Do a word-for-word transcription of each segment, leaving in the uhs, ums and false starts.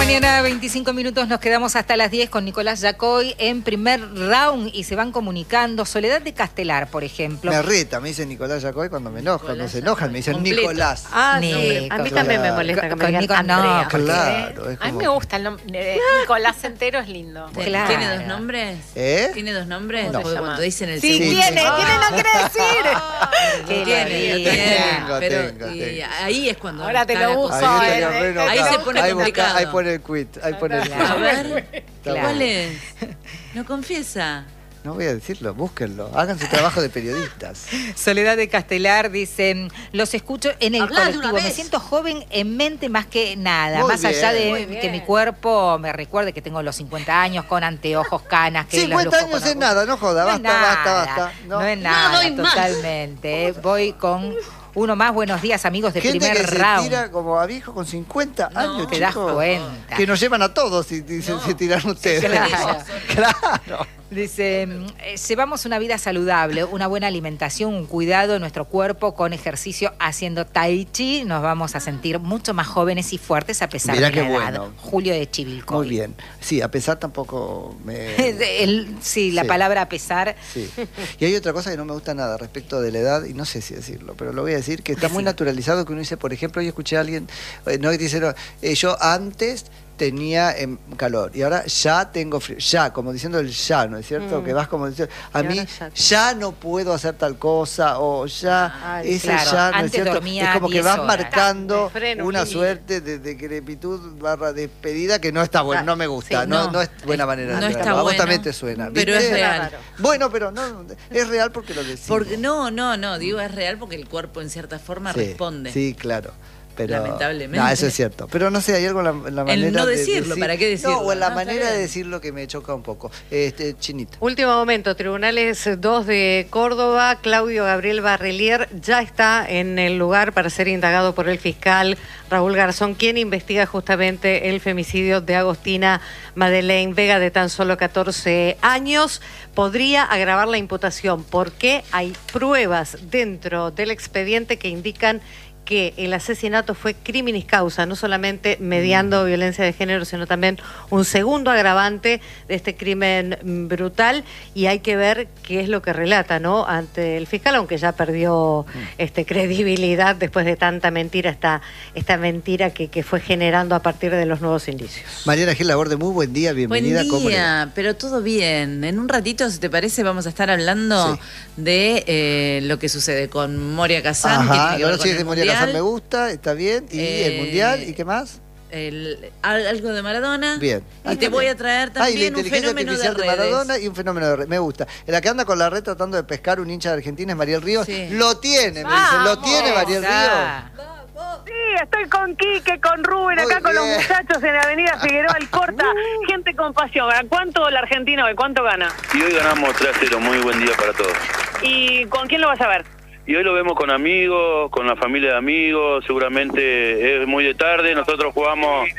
mañana, veinticinco minutos, nos quedamos hasta las diez con Nicolás Yacoy en primer round y se van comunicando. Soledad de Castelar, por ejemplo. Me reta, me dice Nicolás Yacoy cuando me enojo. Cuando se enojan me dicen completo. Nicolás. Ah, Nico, sí. A mí también me molesta que me digan Nico, Andrea. no, claro. Es como... A mí me gusta el nombre. Nicolás entero es lindo. Claro. ¿Tiene dos nombres? ¿Eh? ¿Tiene dos nombres? No. Porque cuando dicen el Sí, segundo. tiene. Ah. Tiene, no quiere decir. Tiene, tiene, tiene. tengo, Pero tengo, y tengo. ahí es cuando. Ahora te está lo la uso, cosa. Ahí, eh, lo eh, re ahí acá. se pone ahí complicado. Busca, ahí pone el quit. Ahí pone el A quit. ver, Claro. ¿cuál es? No confiesa. No voy a decirlo, búsquenlo. Hagan su trabajo de periodistas. Soledad de Castelar dice, los escucho en el Hablá de colectivo, una me vez. siento joven en mente más que nada, Muy más allá bien, de muy que bien. mi cuerpo me recuerde que tengo los cincuenta años con anteojos, canas, que los cincuenta lujos años con es nada, no joda, No es basta, basta, nada, basta. No, No. es No nada, doy más. totalmente. eh. Voy con uno más, buenos días amigos de Gente primer que se round. tira como a viejo con cincuenta años, te das chicos, cuenta. que nos llevan a todos y dicen se tiran ustedes. Claro. Claro. Dice, eh, llevamos una vida saludable, una buena alimentación, un cuidado de nuestro cuerpo con ejercicio haciendo tai chi. Nos vamos a sentir mucho más jóvenes y fuertes a pesar Mirá de la qué edad. bueno. Julio de Chivilcoy. Muy bien. Sí, a pesar tampoco me... El- sí, la Sí. palabra a pesar. Sí. Y hay otra cosa que no me gusta nada respecto de la edad, y no sé si decirlo, pero lo voy a decir, que está muy naturalizado que uno dice, por ejemplo, hoy escuché a alguien, eh, no, que dice, no, eh, yo antes tenía em, calor y ahora ya tengo frío, ya, como diciendo el ya, ¿no es cierto? Mm. Que vas como diciendo, a Y mí ahora ya. ya no puedo hacer tal cosa, o ya, Ay, ese claro, ya, ¿no es antes cierto? dormía Es como que diez vas horas. marcando Me freno, una sí. suerte de decrepitud barra despedida que no está bueno, no me gusta, Sí, no, no. no es buena manera No de está verlo. A vos bueno, también te suena, pero ¿viste? es real. Claro. Bueno, pero no, es real porque lo decimos. Porque no, no, no, digo es real porque el cuerpo en cierta forma Sí, responde. Sí, claro. Pero, Lamentablemente. No, eso es cierto. Pero no sé, hay algo en la, en la manera El no de decirlo, decir- ¿para qué decirlo? No, o en la No, está manera de bien. decirlo que me choca un poco. Este, Chinita. Último momento, Tribunales dos de Córdoba, Claudio Gabriel Barrelier ya está en el lugar para ser indagado por el fiscal Raúl Garzón, quien investiga justamente el femicidio de Agostina Madeleine Vega, de tan solo catorce años. Podría agravar la imputación porque hay pruebas dentro del expediente que indican que el asesinato fue criminis causa, no solamente mediando violencia de género, sino también un segundo agravante de este crimen mm, brutal, y hay que ver qué es lo que relata, ¿no?, ante el fiscal, aunque ya perdió este, credibilidad después de tanta mentira, esta, esta mentira que, que fue generando a partir de los nuevos indicios. Mariana Gil Laborde, muy buen día, bienvenida. Buen ¿Cómo le va? día, pero todo bien. En un ratito, si te parece, vamos a estar hablando Sí. de eh, lo que sucede con Moria Kazan. que Ajá, tiene que la ver noche con de el Moria Mundial, Kazan me gusta, está bien. ¿Y Eh, el Mundial? ¿Y qué más? el- al- algo de Maradona. Bien. Y te voy a traer Ah, y la también un inteligencia fenómeno de artificial de, redes. Maradona y un fenómeno de red. Me gusta. La que anda con la red tratando de pescar un hincha de Argentina es Mariel Ríos. Sí. Lo tiene, me dicen. Lo tiene Mariel Ríos. Está. Sí, estoy con Quique, con Rubén, Muy acá con los bien. muchachos en la avenida Figueroa Alcorta. Gente con pasión. ¿Cuánto la Argentina hoy? ¿Cuánto gana? Y hoy ganamos tres a cero, muy buen día para todos. ¿Y con quién lo vas a ver? Y hoy lo vemos con amigos, con la familia de amigos, seguramente es muy de tarde, nosotros jugamos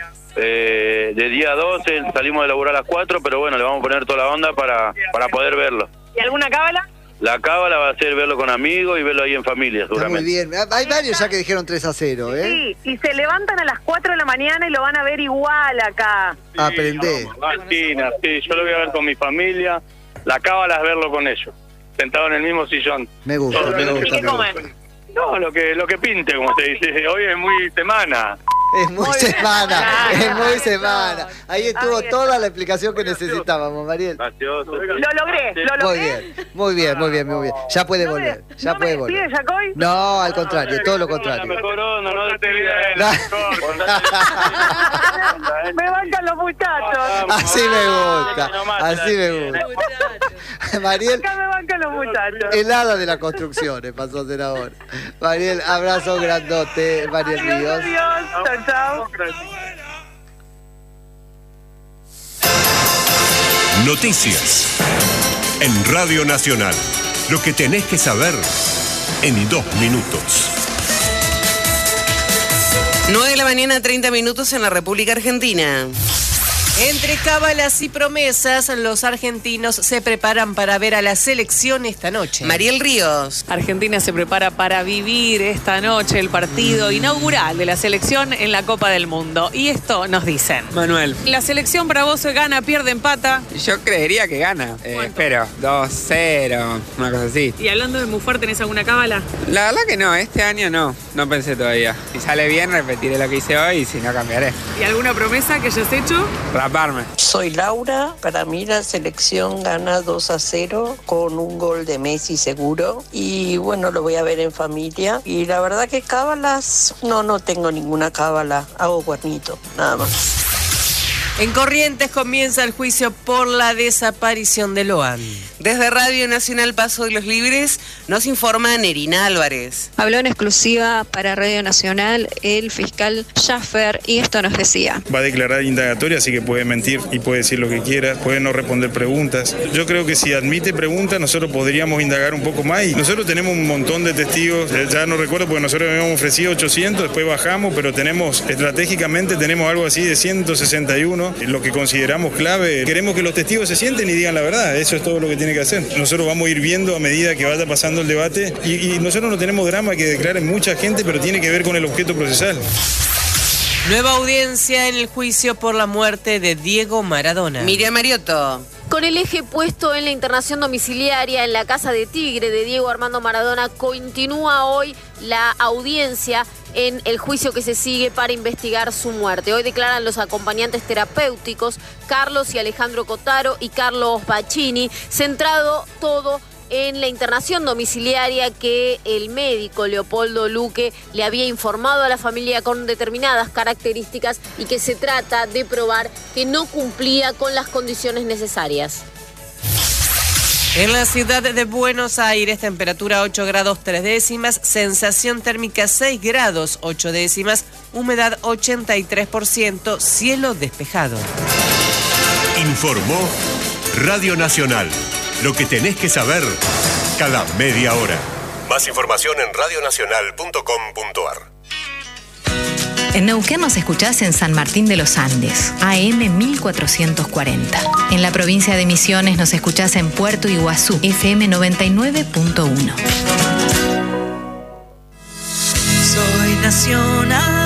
eh, de día doce, salimos de laburar a las cuatro, pero bueno, le vamos a poner toda la onda para, para poder verlo. ¿Y alguna cábala? La cábala va a ser verlo con amigos y verlo ahí en familia, Está muy seguramente. bien. Hay varios ya que dijeron tres a cero, ¿eh? Sí, y se levantan a las cuatro de la mañana y lo van a ver igual acá. Aprendé. Argentina, sí, yo lo voy a ver con mi familia, la cábala es verlo con ellos, sentado en el mismo sillón. Me gusta, Todo me lo gusta. que- ¿Y qué me gusta. comen? No, lo que, lo que pinte, como se dice, hoy es muy semana. Es muy, Muy bien. semana, Claro, es muy ahí semana. está. Ahí estuvo Ahí está. toda la explicación que necesitábamos, Mariel. Gracioso. Lo logré, lo Muy logré. bien, muy bien, muy bien, muy bien. Ya puede ¿No me- volver, ya no puede me volver. despides, Jacoy? No, al contrario, todo lo La contrario. mejor onda, no te olvides. Me bancan los muchachos. Así me gusta, así me gusta. Mariel, Acá me bancan los muchachos. el hada de la construcción eh, pasó a ser ahora. Mariel, abrazo grandote, Mariel Adiós, Ríos. adiós. Chao, chao. Noticias en Radio Nacional. Lo que tenés que saber en dos minutos. nueve de la mañana, treinta minutos en la República Argentina. Entre cábalas y promesas, los argentinos se preparan para ver a la selección esta noche. Mariel Ríos. Argentina se prepara para vivir esta noche el partido inaugural de la selección en la Copa del Mundo. Y esto nos dicen. Manuel. La selección para vos gana, pierde, empata. Yo creería que gana. Eh, espero, dos cero, una cosa así. Y hablando de Mufar, ¿tenés alguna cábala? La verdad que no, este año no, no pensé todavía. Si sale bien, repetiré lo que hice hoy y si no, cambiaré. ¿Y alguna promesa que hayas hecho? Raparme. Soy Laura, para mí la selección gana dos a cero con un gol de Messi seguro y bueno, lo voy a ver en familia y la verdad que cábalas, no, no tengo ninguna cábala, hago cuernito, nada más. En Corrientes comienza el juicio por la desaparición de Loan. Desde Radio Nacional Paso de los Libres nos informa Nerina Álvarez. Habló en exclusiva para Radio Nacional el fiscal Schaffer y esto nos decía. Va a declarar indagatoria, así que puede mentir y puede decir lo que quiera, puede no responder preguntas. Yo creo que si admite preguntas nosotros podríamos indagar un poco más y nosotros tenemos un montón de testigos, ya no recuerdo porque nosotros habíamos ofrecido ochocientos, después bajamos, pero tenemos, estratégicamente tenemos algo así de ciento sesenta y uno, lo que consideramos clave. Queremos que los testigos se sienten y digan la verdad, eso es todo lo que tiene que hacer. Nosotros vamos a ir viendo a medida que vaya pasando el debate y, y nosotros no tenemos drama que declaren mucha gente, pero tiene que ver con el objeto procesal. Nueva audiencia en el juicio por la muerte de Diego Maradona. Miriam Mariotto. Con el eje puesto en la internación domiciliaria en la casa de Tigre de Diego Armando Maradona, continúa hoy la audiencia en el juicio que se sigue para investigar su muerte. Hoy declaran los acompañantes terapéuticos Carlos y Alejandro Cotaro y Carlos Bacchini, centrado todo en la internación domiciliaria que el médico Leopoldo Luque le había informado a la familia con determinadas características y que se trata de probar que no cumplía con las condiciones necesarias. En la ciudad de Buenos Aires, temperatura ocho grados tres décimas, sensación térmica seis grados ocho décimas, humedad ochenta y tres por ciento, cielo despejado. Informó Radio Nacional. Lo que tenés que saber cada media hora. Más información en radionacional punto com punto ar. En Neuquén nos escuchás en San Martín de los Andes, A M mil cuatrocientos cuarenta. En la provincia de Misiones nos escuchás en Puerto Iguazú, F M noventa y nueve punto uno. Soy nacional.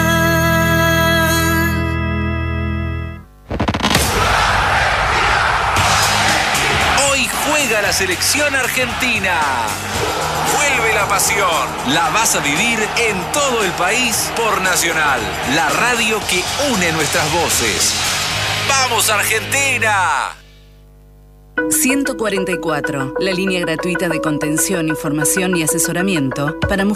Juega la selección argentina. Vuelve la pasión. La vas a vivir en todo el país por Nacional, la radio que une nuestras voces. ¡Vamos, Argentina! ciento cuarenta y cuatro, la línea gratuita de contención, información y asesoramiento para mujeres.